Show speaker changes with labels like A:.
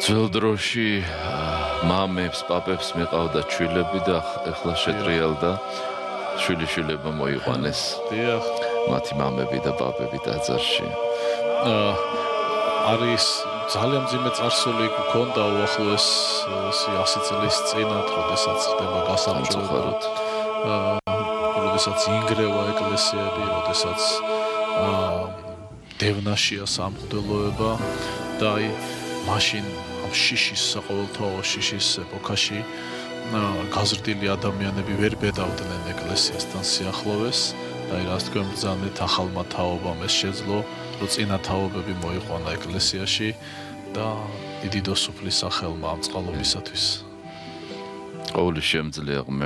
A: ძველ დროში მამებს, პაპებს მიყავდა ჩვილები და ეხლა შეტრიალდა შვილიშვილებმა მოიყვანეს მათი მამები და პაპები ტაძარში.
B: არის ძალიან მძიმე წარსული გქონდა უახლოეს 100 წლის წინათ, როდესაც ხდება გასაბჭოება, როდესაც ინგრევა ეკლესიები, როდესაც დევნაშია სამღვდელოება და აი მაშინ ამ შიშის საყოველთაო შიშის ეპოქაში გაზრდილი ადამიანები ვერ ბედავდნენ ეკლესიასთან სიახლოვეს და აი რას თქვენ ბრძანეთ ახალმა თაობამ ეს შეძლო რომ წინა თაობები მოიყვანა ეკლესიაში და დიდი დოსუფლის სახელმა ამ წყალობისათვის.
A: ყოველი შემძლე ღმერთი